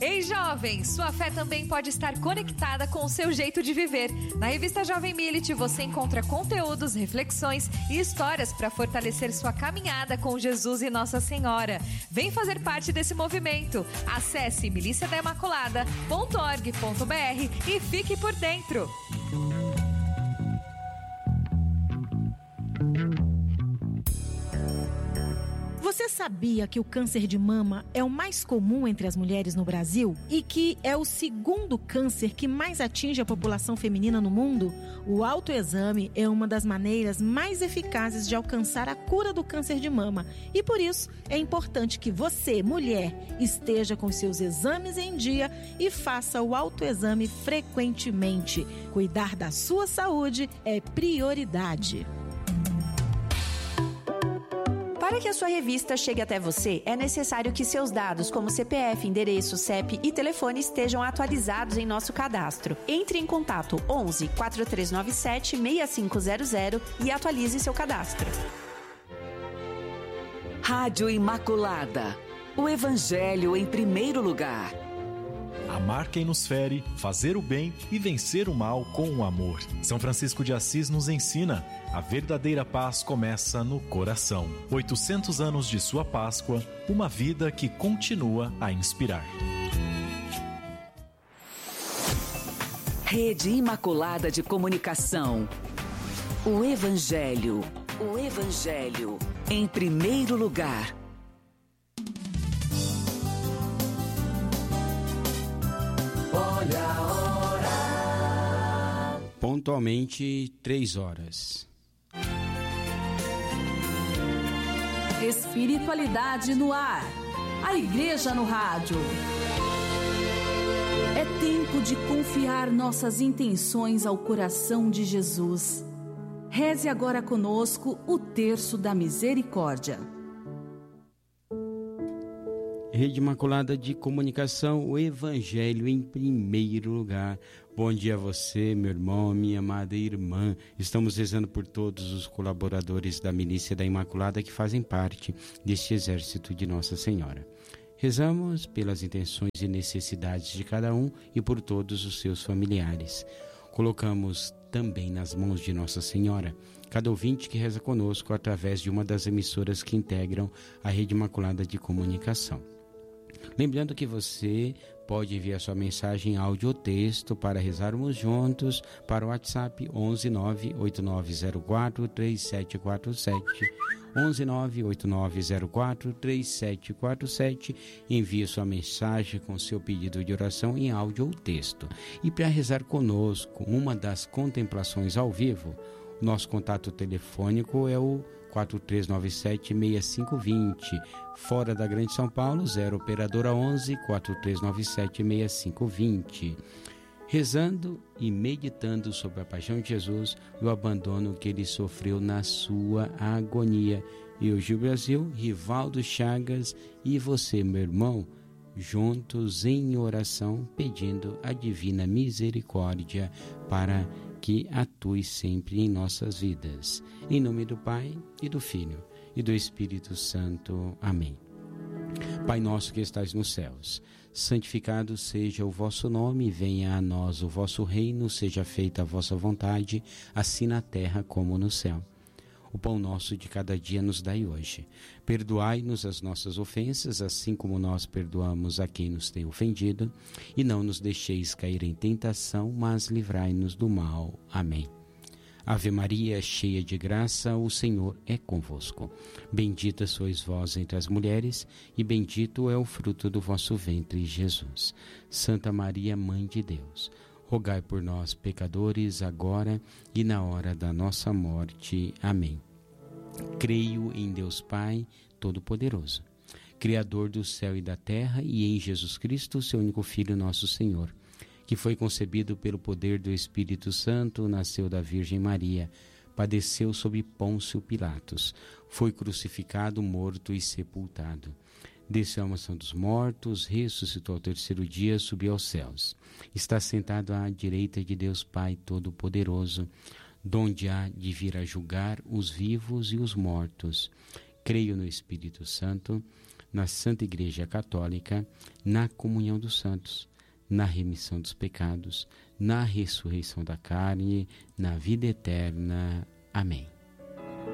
Ei, jovem, sua fé também pode estar conectada com o seu jeito de viver. Na revista Jovem Millet você encontra conteúdos, reflexões e histórias para fortalecer sua caminhada com Jesus e Nossa Senhora. Vem fazer parte desse movimento. Acesse miliciadaimaculada.org.br e fique por dentro. Você sabia que o câncer de mama é o mais comum entre as mulheres no Brasil e que é o segundo câncer que mais atinge a população feminina no mundo? O autoexame é uma das maneiras mais eficazes de alcançar a cura do câncer de mama e por isso é importante que você, mulher, esteja com seus exames em dia e faça o autoexame frequentemente. Cuidar da sua saúde é prioridade. Para que a sua revista chegue até você, é necessário que seus dados como CPF, endereço, CEP e telefone estejam atualizados em nosso cadastro. Entre em contato 11 4397 6500 e atualize seu cadastro. Rádio Imaculada. O Evangelho em primeiro lugar. Amar quem nos fere, fazer o bem e vencer o mal com o amor. São Francisco de Assis nos ensina: a verdadeira paz começa no coração. 800 anos de sua Páscoa, uma vida que continua a inspirar. Rede Imaculada de Comunicação. O Evangelho. O Evangelho em primeiro lugar. Olha a hora. Pontualmente 3 horas. Espiritualidade no ar. A Igreja no rádio. É tempo de confiar nossas intenções ao coração de Jesus. Reze agora conosco o terço da misericórdia. Rede Imaculada de Comunicação, o Evangelho em primeiro lugar. Bom dia a você, meu irmão, minha amada irmã. Estamos rezando por todos os colaboradores da Milícia da Imaculada que fazem parte deste exército de Nossa Senhora. Rezamos pelas intenções e necessidades de cada um e por todos os seus familiares. Colocamos também nas mãos de Nossa Senhora cada ouvinte que reza conosco através de uma das emissoras que integram a Rede Imaculada de Comunicação. Lembrando que você pode enviar sua mensagem áudio ou texto para rezarmos juntos para o WhatsApp 11989043747, 11989043747. Envie sua mensagem com seu pedido de oração em áudio ou texto. E para rezar conosco uma das contemplações ao vivo, nosso contato telefônico é o 4397-6520. Fora da Grande São Paulo, 0 operadora 11 4397-6520. Rezando e meditando sobre a paixão de Jesus e o abandono que ele sofreu na sua agonia. Eu, Gil Brasil, Rivaldo Chagas e você, meu irmão, juntos em oração, pedindo a divina misericórdia para que atue sempre em nossas vidas. Em nome do Pai, e do Filho, e do Espírito Santo. Amém. Pai nosso que estais nos céus, santificado seja o vosso nome, venha a nós o vosso reino, seja feita a vossa vontade, assim na terra como no céu. O pão nosso de cada dia nos dai hoje. Perdoai-nos as nossas ofensas, assim como nós perdoamos a quem nos tem ofendido. E não nos deixeis cair em tentação, mas livrai-nos do mal. Amém. Ave Maria, cheia de graça, o Senhor é convosco. Bendita sois vós entre as mulheres, e bendito é o fruto do vosso ventre, Jesus. Santa Maria, Mãe de Deus, rogai por nós, pecadores, agora e na hora da nossa morte. Amém. Creio em Deus Pai Todo-Poderoso, Criador do céu e da terra, e em Jesus Cristo, seu único Filho, nosso Senhor, que foi concebido pelo poder do Espírito Santo, nasceu da Virgem Maria, padeceu sob Pôncio Pilatos, foi crucificado, morto e sepultado. Desceu à mansão dos mortos, ressuscitou ao terceiro dia, subiu aos céus. Está sentado à direita de Deus Pai Todo-Poderoso, donde há de vir a julgar os vivos e os mortos. Creio no Espírito Santo, na Santa Igreja Católica, na comunhão dos santos, na remissão dos pecados, na ressurreição da carne, na vida eterna. Amém.